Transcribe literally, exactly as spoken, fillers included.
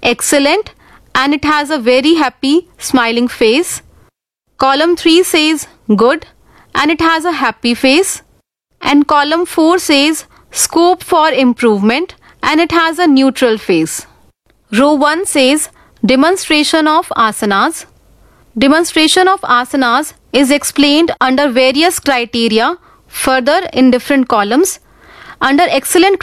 excellent, and it has a very happy smiling face. Column three says good, and it has a happy face. And column four says scope for improvement, and it has a neutral face. Row one says demonstration of asanas. Demonstration of asanas is explained under various criteria further in different columns. Under excellent